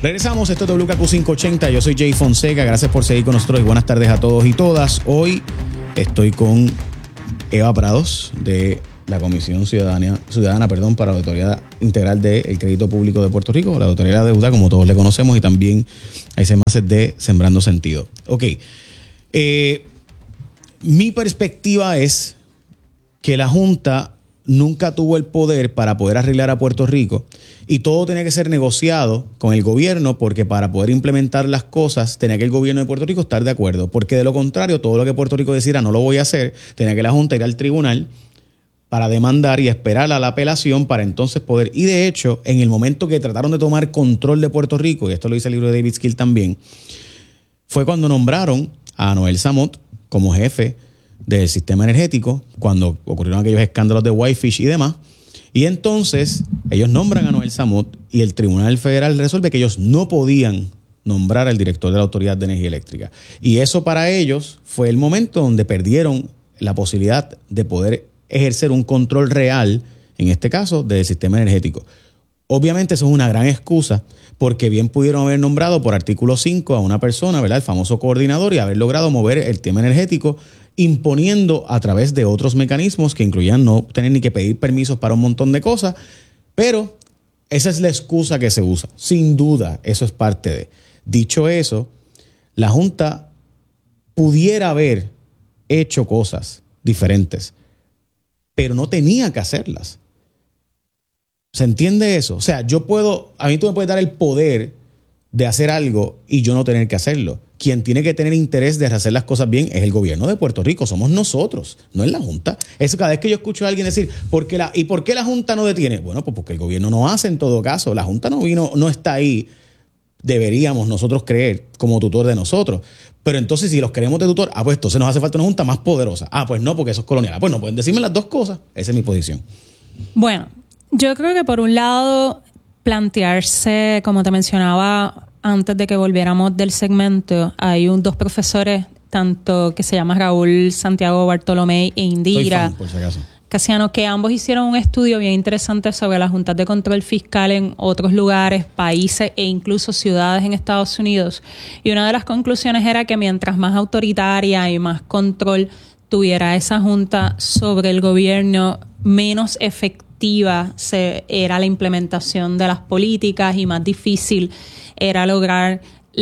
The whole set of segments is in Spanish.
Regresamos, esto es WKQ580, yo soy Jay Fonseca, gracias por seguir con nosotros y buenas tardes a todos y todas. Hoy estoy con Eva Prados de la Comisión Ciudadana para la Auditoría Integral del Crédito Público de Puerto Rico, la Auditoría de la Deuda, como todos le conocemos, y también hay semanas de Sembrando Sentido. Ok, mi perspectiva es que la Junta nunca tuvo el poder para poder arreglar a Puerto Rico y todo tenía que ser negociado con el gobierno, porque para poder implementar las cosas tenía que el gobierno de Puerto Rico estar de acuerdo, porque de lo contrario todo lo que Puerto Rico decidiera no lo voy a hacer, tenía que la Junta ir al tribunal para demandar y esperar a la apelación para entonces poder. Y de hecho, en el momento que trataron de tomar control de Puerto Rico, y esto lo dice el libro de David Skill también, fue cuando nombraron a Noel Samot como jefe del sistema energético, cuando ocurrieron aquellos escándalos de Whitefish y demás. Y entonces ellos nombran a Noel Samot y el Tribunal Federal resuelve que ellos no podían nombrar al director de la Autoridad de Energía Eléctrica. Y eso para ellos fue el momento donde perdieron la posibilidad de poder ejercer un control real, en este caso, del sistema energético. Obviamente eso es una gran excusa, porque bien pudieron haber nombrado por artículo 5 a una persona, ¿verdad?, el famoso coordinador, y haber logrado mover el tema energético, imponiendo a través de otros mecanismos que incluían no tener ni que pedir permisos para un montón de cosas, pero esa es la excusa que se usa. Sin duda, eso es parte de. Dicho eso, la Junta pudiera haber hecho cosas diferentes, pero no tenía que hacerlas. ¿Se entiende eso? O sea, a mí tú me puedes dar el poder de hacer algo y yo no tener que hacerlo. Quien tiene que tener interés de hacer las cosas bien es el gobierno de Puerto Rico, somos nosotros, no es la Junta. Eso cada vez que yo escucho a alguien decir, ¿por qué la Junta no detiene? Bueno, pues porque el gobierno no hace en todo caso. La Junta no está ahí, deberíamos nosotros creer, como tutor de nosotros. Pero entonces si los queremos de tutor, pues entonces nos hace falta una Junta más poderosa. Pues no, porque eso es colonial. Pues no pueden decirme las dos cosas. Esa es mi posición. Bueno, yo creo que por un lado plantearse, como te mencionaba antes de que volviéramos del segmento, hay dos profesores, tanto que se llama Raúl Santiago Bartolomé e Indira Casiano, que ambos hicieron un estudio bien interesante sobre las juntas de control fiscal en otros lugares, países e incluso ciudades en Estados Unidos. Y una de las conclusiones era que mientras más autoritaria y más control tuviera esa junta sobre el gobierno, menos efectiva era la implementación de las políticas y más difícil era lograr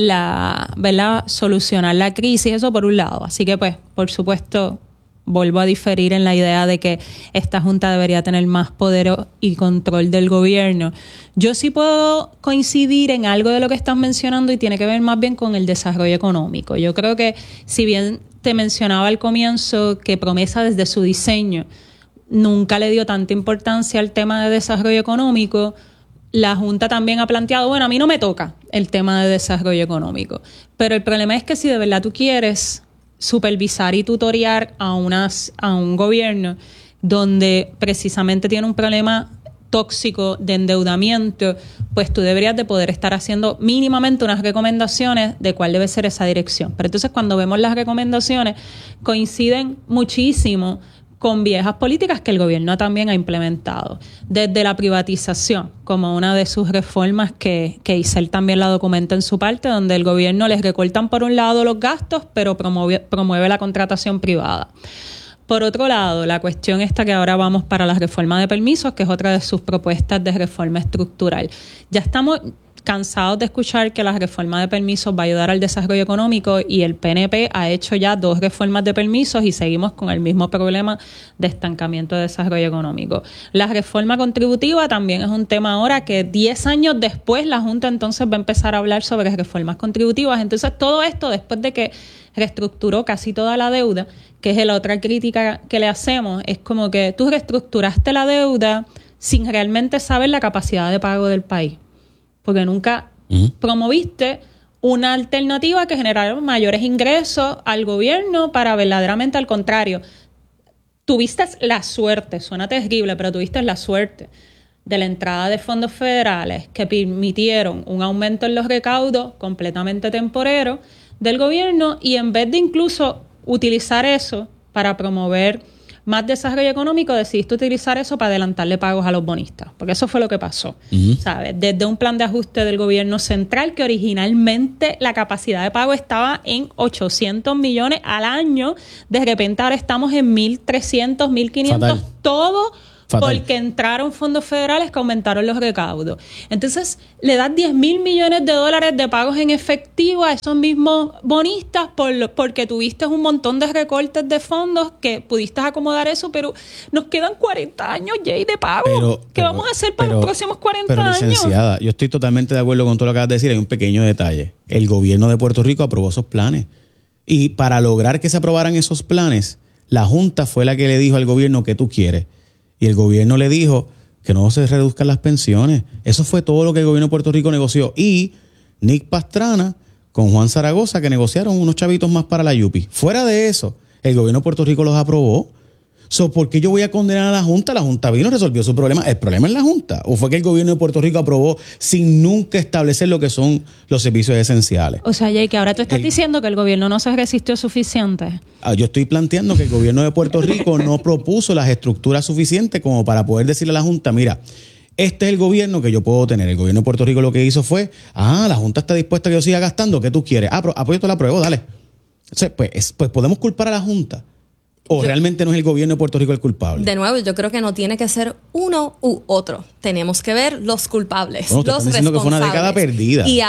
solucionar la crisis. Eso por un lado. Así que, pues, por supuesto, vuelvo a diferir en la idea de que esta Junta debería tener más poder y control del gobierno. Yo sí puedo coincidir en algo de lo que estás mencionando y tiene que ver más bien con el desarrollo económico. Yo creo que, si bien te mencionaba al comienzo que Promesa desde su diseño nunca le dio tanta importancia al tema de desarrollo económico, la Junta también ha planteado, a mí no me toca el tema de desarrollo económico. Pero el problema es que si de verdad tú quieres supervisar y tutorear a un gobierno donde precisamente tiene un problema tóxico de endeudamiento, pues tú deberías de poder estar haciendo mínimamente unas recomendaciones de cuál debe ser esa dirección. Pero entonces cuando vemos las recomendaciones coinciden muchísimo con viejas políticas que el gobierno también ha implementado, desde la privatización como una de sus reformas que Isel también la documenta en su parte, donde el gobierno les recortan por un lado los gastos, pero promueve la contratación privada. Por otro lado, la cuestión esta que ahora vamos para la reforma de permisos, que es otra de sus propuestas de reforma estructural. Ya estamos cansados de escuchar que la reforma de permisos va a ayudar al desarrollo económico y el PNP ha hecho ya 2 reformas de permisos y seguimos con el mismo problema de estancamiento de desarrollo económico. La reforma contributiva también es un tema ahora que 10 años después la Junta entonces va a empezar a hablar sobre reformas contributivas. Entonces todo esto después de que reestructuró casi toda la deuda, que es la otra crítica que le hacemos, es como que tú reestructuraste la deuda sin realmente saber la capacidad de pago del país, porque nunca promoviste una alternativa que generara mayores ingresos al gobierno para verdaderamente al contrario. Tuviste la suerte, suena terrible, pero tuviste la suerte de la entrada de fondos federales que permitieron un aumento en los recaudos completamente temporero del gobierno, y en vez de incluso utilizar eso para promover más desarrollo económico, decidiste utilizar eso para adelantarle pagos a los bonistas, porque eso fue lo que pasó, ¿sabes? Desde un plan de ajuste del gobierno central que originalmente la capacidad de pago estaba en 800 millones al año, de repente ahora estamos en 1.300, 1.500, Fatal. todo Fatal. porque entraron fondos federales que aumentaron los recaudos. Entonces, le das 10,000 millones de dólares de pagos en efectivo a esos mismos bonistas porque tuviste un montón de recortes de fondos que pudiste acomodar eso, pero nos quedan 40 años, Jay, de pago. ¿Qué vamos a hacer para los próximos 40 años? Pero, licenciada, yo estoy totalmente de acuerdo con todo lo que acabas de decir. Hay un pequeño detalle. El gobierno de Puerto Rico aprobó esos planes. Y para lograr que se aprobaran esos planes, la Junta fue la que le dijo al gobierno ¿qué tú quieres? Y el gobierno le dijo que no se reduzcan las pensiones. Eso fue todo lo que el gobierno de Puerto Rico negoció. Y Nick Pastrana con Juan Zaragoza, que negociaron unos chavitos más para la Yupi. Fuera de eso, el gobierno de Puerto Rico los aprobó. ¿Por qué yo voy a condenar a la Junta? La Junta vino y resolvió su problema. ¿El problema es la Junta? ¿O fue que el gobierno de Puerto Rico aprobó sin nunca establecer lo que son los servicios esenciales? O sea, Jay, que ahora tú estás diciendo que el gobierno no se resistió suficiente. Yo estoy planteando que el gobierno de Puerto Rico no propuso las estructuras suficientes como para poder decirle a la Junta, mira, este es el gobierno que yo puedo tener. El gobierno de Puerto Rico lo que hizo fue, la Junta está dispuesta a que yo siga gastando, ¿qué tú quieres? Apoyo toda la prueba, dale. O sea, pues podemos culpar a la Junta. ¿O realmente no es el gobierno de Puerto Rico el culpable? De nuevo, yo creo que no tiene que ser uno u otro. Tenemos que ver los culpables, bueno, los responsables. Que fue una década perdida. Y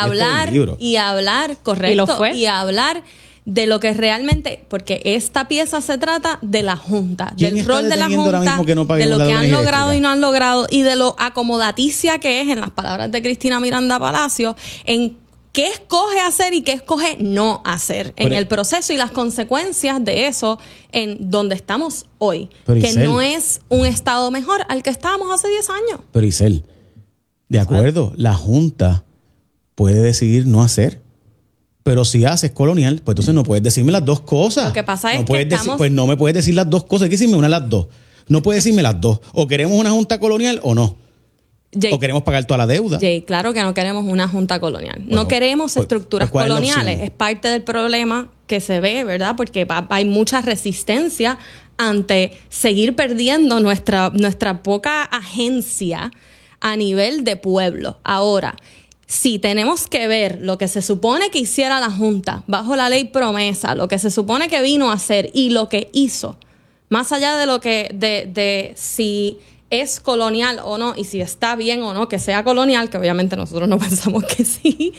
hablar, correcto. ¿Y lo fue? Y hablar de lo que realmente, porque esta pieza se trata de la Junta, del rol de la Junta, de lo que han logrado y no han logrado, y de lo acomodaticia que es, en las palabras de Cristina Miranda Palacio, en qué escoge hacer y qué escoge no hacer en el proceso y las consecuencias de eso en donde estamos hoy. Pero que Isel, no es un estado mejor al que estábamos hace 10 años. Pero Isel, de acuerdo, la Junta puede decidir no hacer. Pero si haces colonial, pues entonces no puedes decirme las dos cosas. Lo que pasa es que pues no me puedes decir las dos cosas. Hay que decirme una de las dos. No puedes decirme las dos. O queremos una Junta colonial o no. Jay, o queremos pagar toda la deuda. Jay, claro que no queremos una junta colonial. Bueno, no queremos estructuras coloniales. Es parte del problema que se ve, ¿verdad? Porque hay mucha resistencia ante seguir perdiendo nuestra poca agencia a nivel de pueblo. Ahora, si tenemos que ver lo que se supone que hiciera la Junta bajo la ley promesa, lo que se supone que vino a hacer y lo que hizo, más allá de lo que de si es colonial o no, y si está bien o no que sea colonial, que obviamente nosotros no pensamos que sí,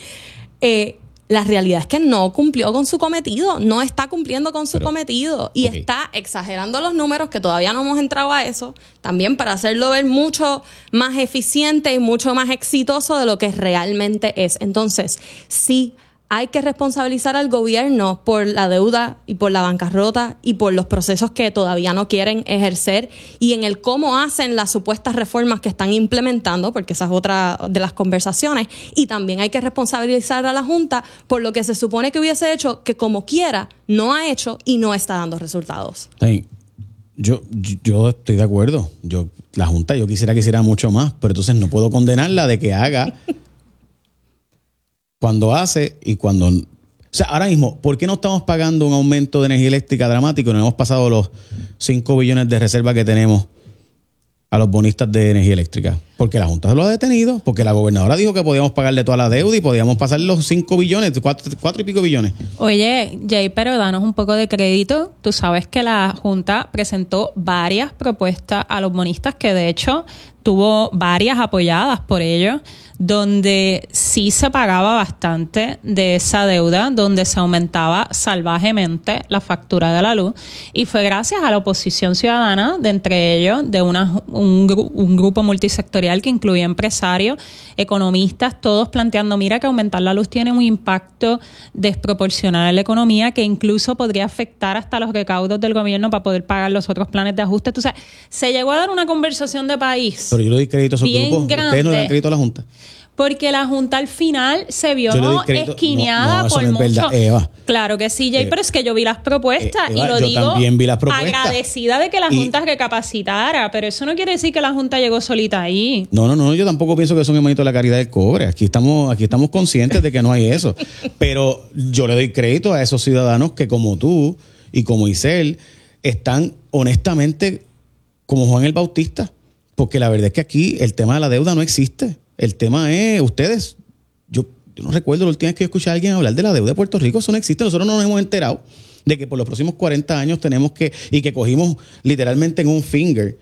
la realidad es que no cumplió con su cometido, no está cumpliendo con su cometido, y está exagerando los números, que todavía no hemos entrado a eso, también para hacerlo ver mucho más eficiente y mucho más exitoso de lo que realmente es. Entonces, sí, hay que responsabilizar al gobierno por la deuda y por la bancarrota y por los procesos que todavía no quieren ejercer y en el cómo hacen las supuestas reformas que están implementando, porque esa es otra de las conversaciones. Y también hay que responsabilizar a la Junta por lo que se supone que hubiese hecho, que como quiera no ha hecho y no está dando resultados. Sí. Yo estoy de acuerdo. La Junta yo quisiera que hiciera mucho más, pero entonces no puedo condenarla de que haga cuando hace y cuando... O sea, ahora mismo, ¿por qué no estamos pagando un aumento de energía eléctrica dramático y no hemos pasado los 5 billones de reserva que tenemos a los bonistas de energía eléctrica? Porque la Junta se lo ha detenido, porque la gobernadora dijo que podíamos pagarle toda la deuda y podíamos pasar los 5 billones, 4 y pico billones. Oye, Jay, pero danos un poco de crédito. Tú sabes que la Junta presentó varias propuestas a los bonistas, que de hecho tuvo varias apoyadas por ellos, donde sí se pagaba bastante de esa deuda, donde se aumentaba salvajemente la factura de la luz, y fue gracias a la oposición ciudadana, de entre ellos, de un grupo multisectorial que incluía empresarios, economistas, todos planteando, mira que aumentar la luz tiene un impacto desproporcional en la economía, que incluso podría afectar hasta los recaudos del gobierno para poder pagar los otros planes de ajuste. Entonces, se llegó a dar una conversación de país. Pero yo le doy crédito a esos grupos. Ustedes no le dan crédito a la Junta. Porque la Junta al final se vio esquineada por mucho. Verdad, Eva. Claro que sí, Jay, pero es que yo vi las propuestas Eva, y lo yo digo también vi las propuestas. agradecida de que la Junta recapacitara, pero eso no quiere decir que la Junta llegó solita ahí. No, yo tampoco pienso que son hermanitos de la caridad del cobre. Aquí estamos conscientes de que no hay eso. Pero yo le doy crédito a esos ciudadanos que como tú y como Isel están honestamente como Juan el Bautista, porque la verdad es que aquí el tema de la deuda no existe. El tema es, ustedes, yo no recuerdo la última vez que yo escuché a alguien hablar de la deuda de Puerto Rico, eso no existe. Nosotros no nos hemos enterado de que por los próximos 40 años tenemos que, y que cogimos literalmente en un finger,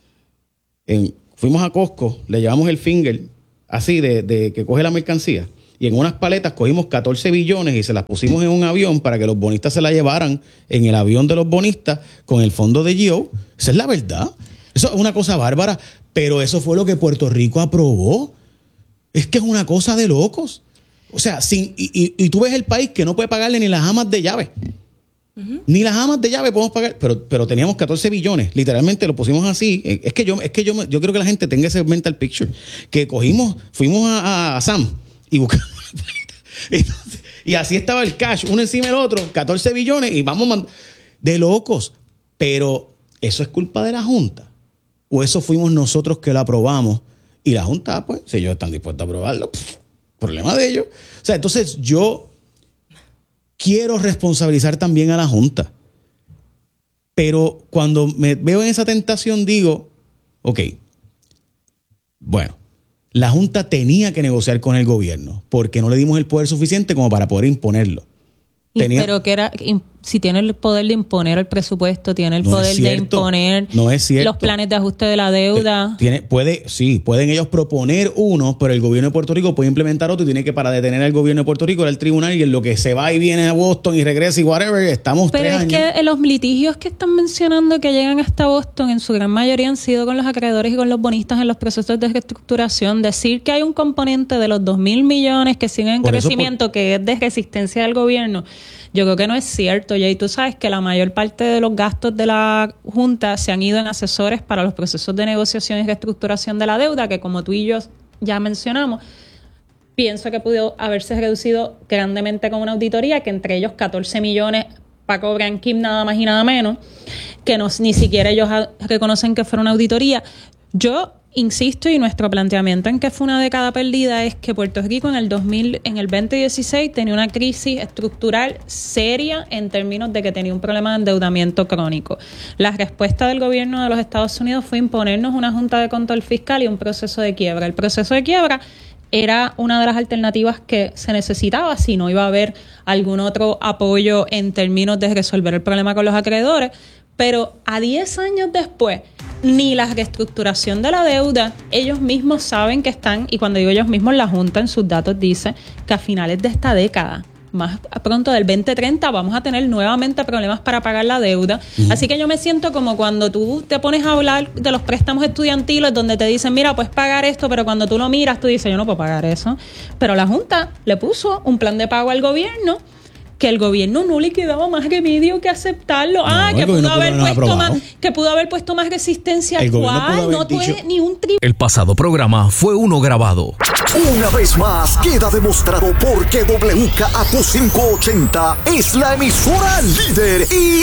fuimos a Costco, le llevamos el finger así de que coge la mercancía, y en unas paletas cogimos 14 billones y se las pusimos en un avión para que los bonistas se la llevaran en el avión de los bonistas con el fondo de GO. Esa es la verdad. Eso es una cosa bárbara, pero eso fue lo que Puerto Rico aprobó. Es que es una cosa de locos. O sea, y tú ves el país que no puede pagarle ni las amas de llave. Uh-huh. Ni las amas de llave podemos pagar, pero teníamos 14 billones, literalmente lo pusimos así. Es que yo creo que la gente tenga ese mental picture, que fuimos a Sam y buscamos entonces, y así estaba el cash, uno encima del otro, 14 billones y vamos de locos. Pero ¿eso es culpa de la Junta? ¿O eso fuimos nosotros que lo aprobamos? Y la Junta, pues, si ellos están dispuestos a aprobarlo, problema de ellos. O sea, entonces yo quiero responsabilizar también a la Junta. Pero cuando me veo en esa tentación digo, ok, bueno, la Junta tenía que negociar con el gobierno porque no le dimos el poder suficiente como para poder imponerlo. Pero que era, si tiene el poder de imponer el presupuesto, tiene el poder de imponer los planes de ajuste de la deuda. Pueden ellos proponer uno, pero el gobierno de Puerto Rico puede implementar otro y tiene que, para detener al gobierno de Puerto Rico, ir al tribunal, y en lo que se va y viene a Boston y regresa y whatever, estamos 3 años. Pero es que los litigios que están mencionando que llegan hasta Boston en su gran mayoría han sido con los acreedores y con los bonistas en los procesos de reestructuración. Decir que hay un componente de los 2,000 millones que siguen en crecimiento que es de resistencia del gobierno, yo creo que no es cierto, Jay. Tú sabes que la mayor parte de los gastos de la Junta se han ido en asesores para los procesos de negociación y reestructuración de la deuda, que como tú y yo ya mencionamos, pienso que pudo haberse reducido grandemente con una auditoría, que entre ellos 14 millones para cobrar Kim nada más y nada menos, que ni siquiera ellos reconocen que fuera una auditoría. Yo insisto, y nuestro planteamiento en que fue una década perdida es que Puerto Rico en el 2016 tenía una crisis estructural seria en términos de que tenía un problema de endeudamiento crónico. La respuesta del gobierno de los Estados Unidos fue imponernos una junta de control fiscal y un proceso de quiebra. El proceso de quiebra era una de las alternativas que se necesitaba si no iba a haber algún otro apoyo en términos de resolver el problema con los acreedores. Pero a 10 años después, ni la reestructuración de la deuda, ellos mismos saben que están, y cuando digo ellos mismos, la Junta en sus datos dice que a finales de esta década, más pronto del 2030, vamos a tener nuevamente problemas para pagar la deuda. Uh-huh. Así que yo me siento como cuando tú te pones a hablar de los préstamos estudiantiles donde te dicen, mira, puedes pagar esto, pero cuando tú lo miras, tú dices, yo no puedo pagar eso. Pero la Junta le puso un plan de pago al gobierno que el gobierno no le quedaba más remedio que aceptarlo. Que pudo haber puesto más resistencia. No tuve ni un El pasado programa fue uno grabado. Una vez más queda demostrado por qué WKAQ580 es la emisora líder y